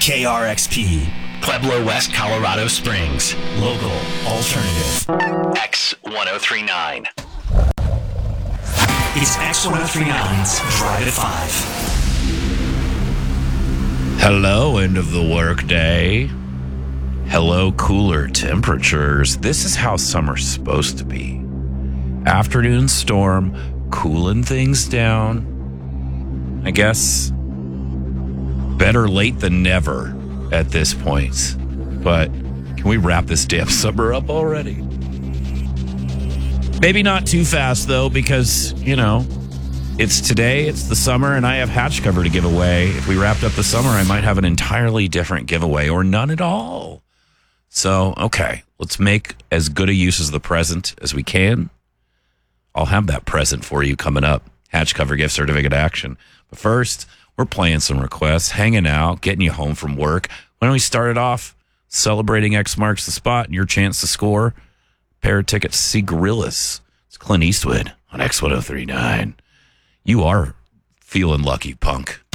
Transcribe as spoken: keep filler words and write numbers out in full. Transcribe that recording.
K R X P, Pueblo West, Colorado Springs. Local alternative. X ten thirty-nine. It's X ten thirty-nine's Drive at five. Hello, end of the workday. Hello, cooler temperatures. This is how summer's supposed to be. Afternoon storm, cooling things down. I guess better late than never at this point. But can we wrap this damn summer up already? Maybe not too fast, though, because, you know, it's today, it's the summer, and I have hatch cover to give away. If we wrapped up the summer, I might have an entirely different giveaway or none at all. So, okay, let's make as good a use of the present as we can. I'll have that present for you coming up. Hatch cover gift certificate action. But first, we're playing some requests, hanging out, getting you home from work. Why don't we start it off celebrating X marks the spot and your chance to score a pair of tickets to see Gorillaz. It's Clint Eastwood on X ten thirty-nine. You are feeling lucky, punk.